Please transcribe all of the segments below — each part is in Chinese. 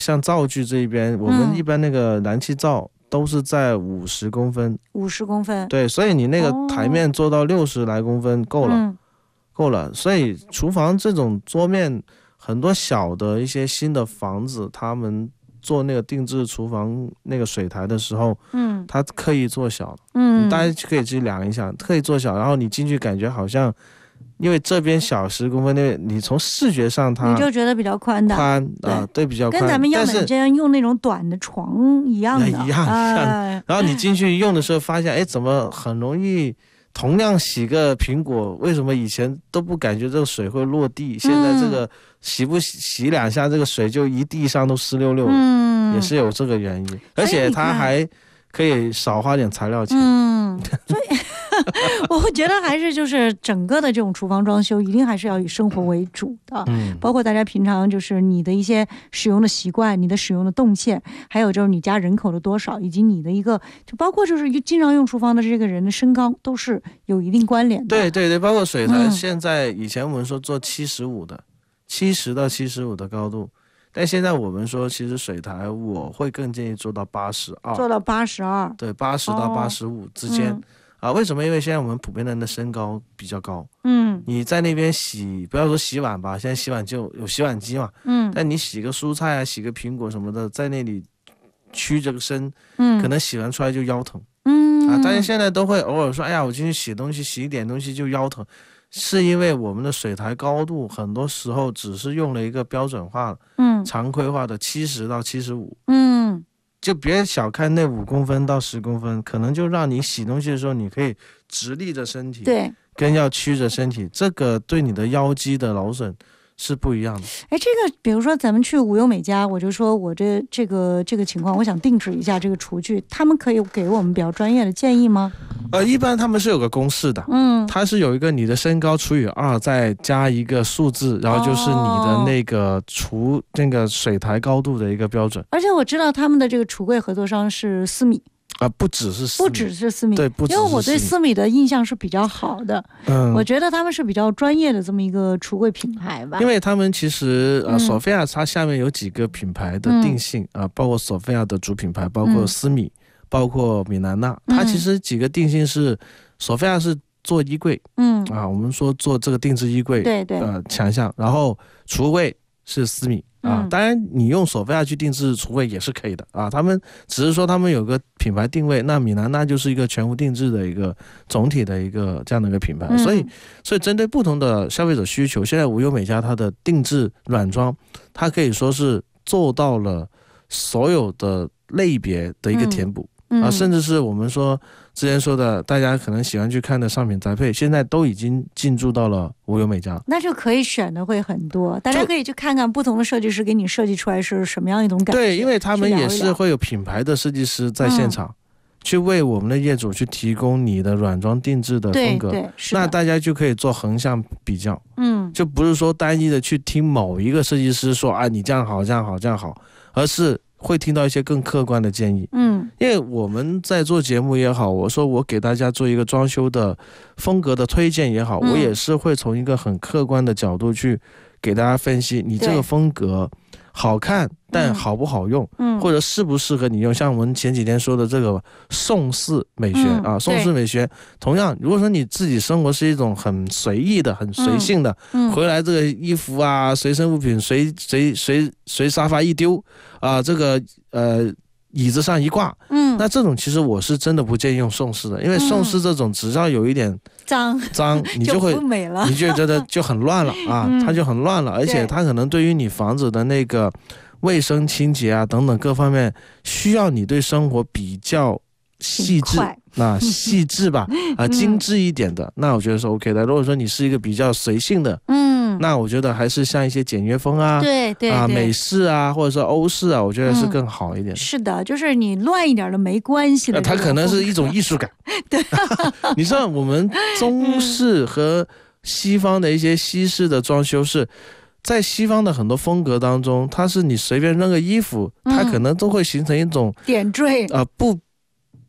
像灶具这一边，我们一般那个燃气灶都是在50公分 ，50公分， 对，所以你那个台面做到60来公分够了，够了。所以厨房这种桌面，很多小的一些新的房子，他们做那个定制厨房那个水台的时候，他刻意做小，大家可以去量一下，刻意做小，然后你进去感觉好像。因为这边小10公分，那你从视觉上它你就觉得比较宽的， 对，比较宽， 跟咱们样板间用那种短的床一样的， 一样。然后你进去用的时候发现，哎，怎么很容易同样洗个苹果，为什么以前都不感觉这个水会落地，现在这个洗2下，这个水就一地上都湿溜溜，也是有这个原因，而且它还可以少花点材料钱。 所以我会觉得还是就是整个的这种厨房装修一定还是要以生活为主的，包括大家平常就是你的一些使用的习惯，你的使用的动线，还有就是你家人口的多少，以及你的一个就包括就是经常用厨房的这个人的身高都是有一定关联的。 对对对，包括水台，现在以前我们说做70到75的高度，但现在我们说其实水台我会更建议做到82， 做到82， 对，80到85之间。为什么？因为现在我们普遍人的身高比较高，你在那边洗，不要说洗碗吧，现在洗碗就有洗碗机嘛，但你洗个蔬菜啊，洗个苹果什么的，在那里屈着个身，可能洗完出来就腰疼，大家现在都会偶尔说，哎呀，我进去洗东西，洗一点东西就腰疼，是因为我们的水台高度很多时候只是用了一个标准化、常规化的70到75，就别小看那5公分到10公分，可能就让你洗东西的时候，你可以直立着身体， 对， 跟要曲着身体，这个对你的腰肌的劳损是不一样的。 哎，这个比如说咱们去无忧美家，我就说我这个情况，我想定制一下这个厨具，他们可以给我们比较专业的建议吗？ 一般他们是有个公式的，它是有一个你的身高除以2，再加一个数字，然后就是你的那个那个水台高度的一个标准。 而且我知道他们的这个橱柜合作商是思米。 不只是思米， 对，不只是思米， 因为我对思米的印象是比较好的，我觉得他们是比较专业的这么一个橱柜品牌吧。 因为他们其实索菲亚它下面有几个品牌的定性包括索菲亚的主品牌，包括思米，包括米兰娜，它其实几个定性是索菲亚是做衣柜，我们说做这个定制衣柜， 对对， 强项，然后橱柜是思米。当然你用索菲亚去定制橱柜也是可以的他们只是说他们有个品牌定位，那米兰娜就是一个全屋定制的一个总体的一个这样的一个品牌，所以针对不同的消费者需求，现在无忧美家它的定制软装，它可以说是做到了所有的类别的一个填补甚至是我们说之前说的大家可能喜欢去看的上品宅配，现在都已经进驻到了无忧美家， 那就可以选的会很多，大家可以去看看不同的设计师给你设计出来是什么样一种感觉。 对，因为他们也是会有品牌的设计师在现场去为我们的业主去提供你的软装定制的风格， 对， 那大家就可以做横向比较，就不是说单一的去听某一个设计师说你这样好这样好这样好，而是会听到一些更客观的建议。因为我们在做节目也好，我说我给大家做一个装修的风格的推荐也好，我也是会从一个很客观的角度去给大家分析你这个风格好看但好不好用，或者适不适合你用。像我们前几天说的这个宋式美学宋式美学，同样如果说你自己生活是一种很随意的很随性的，回来这个衣服随身物品随沙发一丢这个椅子上一挂，那这种其实我是真的不建议用宋式的，因为宋式这种只要有一点脏你就会美了， 你就觉得就很乱了它就很乱了，而且它可能对于你房子的那个卫生清洁等等各方面需要你对生活比较细致细致吧精致一点的，那我觉得是 OK 的。如果说你是一个比较随性的，那我觉得还是像一些简约风对美式或者说欧式我觉得是更好一点。 是的，就是你乱一点的没关系的， 它可能是一种艺术感。 对你知道我们中式和西方的一些西式的装修是在西方的很多风格当中，它是你随便扔个衣服它可能都会形成一种点缀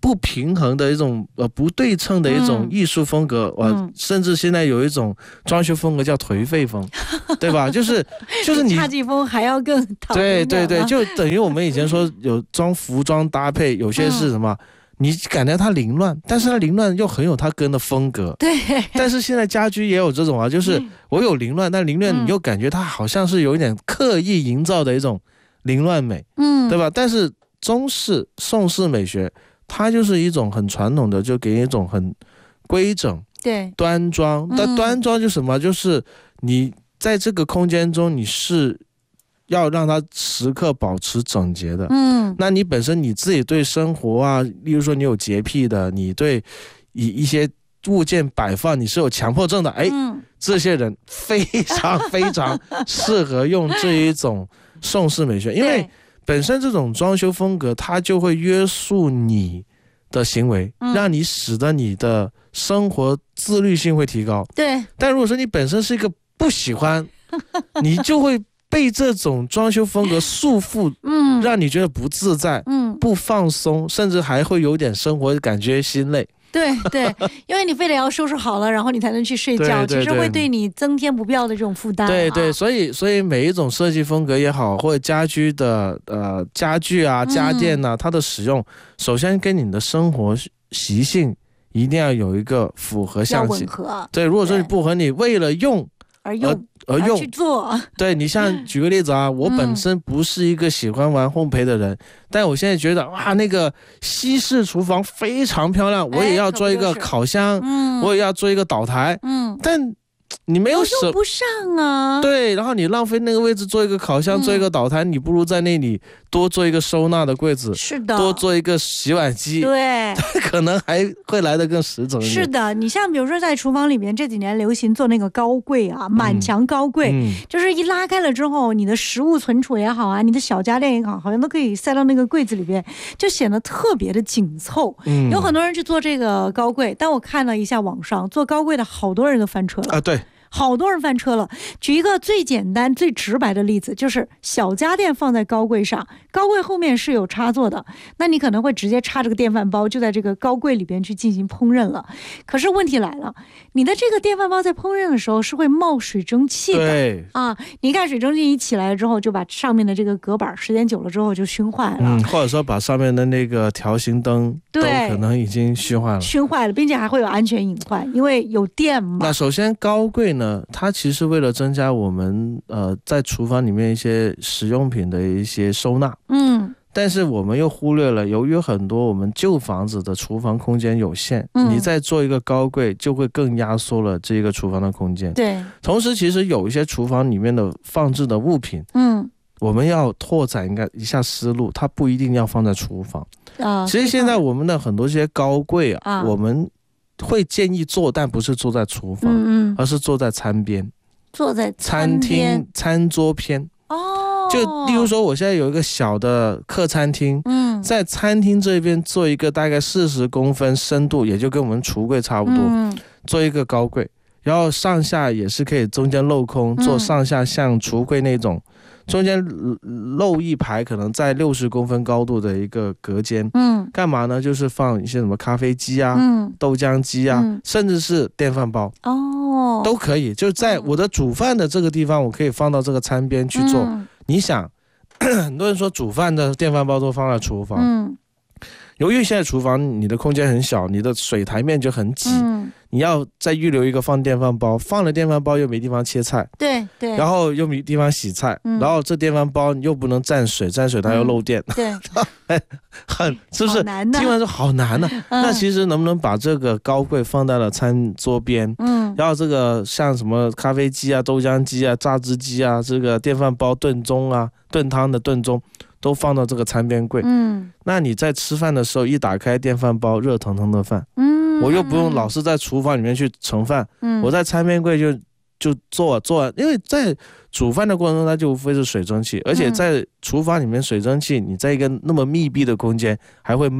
不平衡的一种不对称的一种艺术风格，甚至现在有一种装修风格叫颓废风，对吧？就是你侘寂风还要更讨厌。 对，就等于我们以前说有服装搭配，有些是什么？你感觉它凌乱，但是它凌乱又很有它个人的风格。 对。 但是现在家居也有这种啊，就是我有凌乱，但凌乱你又感觉它好像是有一点刻意营造的一种凌乱美，对吧？但是中式、宋式美学，它就是一种很传统的，就给你一种很规整、 对端庄。但端庄就是什么？就是你在这个空间中，你是要让它时刻保持整洁的。那你本身你自己对生活啊，例如说你有洁癖的，你对一些物件摆放你是有强迫症的，这些人非常非常适合用这一种宋式美学，因为本身这种装修风格它就会约束你的行为，让你使得你的生活自律性会提高。 对。 但如果说你本身是一个不喜欢，你就会被这种装修风格束缚，让你觉得不自在，不放松，甚至还会有点生活感觉心累。 对，因为你非得要收拾好了，然后你才能去睡觉，其实会对你增添不必要的这种负担。 对，所以每一种设计风格也好，或者家居的家具啊、家电啊，它的使用，首先跟你的生活习性一定要有一个符合相性。对，如果说你不和你为了用而去做。 对，你像举个例子啊，我本身不是一个喜欢玩烘焙的人，但我现在觉得哇，那个西式厨房非常漂亮，我也要做一个烤箱，我也要做一个岛台，但你没有用不上啊。 对，然后你浪费那个位置做一个烤箱，做一个岛台，你不如在那里多做一个收纳的柜子， 是的， 多做一个洗碗机， 对， 可能还会来得更实整一点。 是的，你像比如说在厨房里面这几年流行做那个高柜啊，满墙高柜，就是一拉开了之后，你的食物存储也好啊，你的小家电也好，好像都可以塞到那个柜子里边，就显得特别的紧凑。有很多人去做这个高柜，但我看了一下网上做高柜的好多人都翻车了啊。 对。 好多人翻车了。举一个最简单最直白的例子，就是小家电放在高柜上，高柜后面是有插座的，那你可能会直接插这个电饭煲就在这个高柜里边去进行烹饪了。可是问题来了，你的这个电饭煲在烹饪的时候是会冒水蒸气的。 对啊， 你看水蒸气一起来之后，就把上面的这个隔板时间久了之后就熏坏了， 或者说把上面的那个条形灯都可能已经熏坏了， 并且还会有安全隐患，因为有电嘛。 那首先高柜呢，它其实为了增加我们在厨房里面一些食用品的一些收纳，但是我们又忽略了，由于很多我们旧房子的厨房空间有限，你再做一个高柜就会更压缩了这个厨房的空间。 对， 同时其实有一些厨房里面的放置的物品，我们要拓展一下思路，它不一定要放在厨房。其实现在我们的很多这些高柜啊，我们会建议做，但不是坐在厨房，而是坐在餐边， 坐在餐厅餐桌边。就例如说我现在有一个小的客餐厅，在餐厅这边做一个大概40公分深度，也就跟我们橱柜差不多，做一个高柜，然后上下也是可以中间镂空，做上下像橱柜那种，中间漏一排可能在60公分高度的一个隔间，干嘛呢？就是放一些什么咖啡机啊、豆浆机啊，甚至是电饭煲都可以。就在我的煮饭的这个地方，我可以放到这个餐边去做。你想，很多人说煮饭的电饭煲都放在厨房，由于现在厨房你的空间很小，你的水台面就很挤，你要再预留一个放电饭煲，放了电饭煲又没地方切菜， 对， 然后又没地方洗菜，然后这电饭煲又不能蘸水，蘸水它又漏电， 对， 是不是？听完说好难的。那其实能不能把这个高柜放在了餐桌边，然后这个像什么咖啡机啊、豆浆机啊、榨汁机啊，这个电饭煲炖盅啊、炖汤的炖盅都放到这个餐边柜，那你在吃饭的时候一打开电饭煲，热腾腾的饭，我又不用老是在厨房里面去盛饭，我在餐边柜就做，因为在煮饭的过程中它就无非是水蒸气，而且在厨房里面水蒸气，你在一个那么密闭的空间还会闷，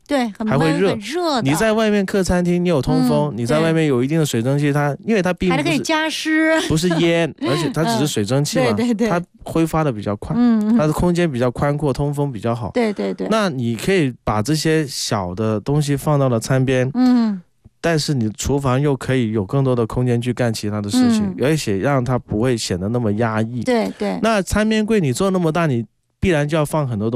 对， 还会热， 很热。 你在外面客餐厅，你有通风，你在外面有一定的水蒸气，因为它并不是还可以加湿， 不是烟，而且它只是水蒸气嘛，它挥发的比较快，它的空间比较宽阔，通风比较好。 对对对。 那你可以把这些小的东西放到了餐边，但是你厨房又可以有更多的空间去干其他的事情，而且让它不会显得那么压抑。 对对。 那餐边柜你做那么大，你必然就要放很多东西。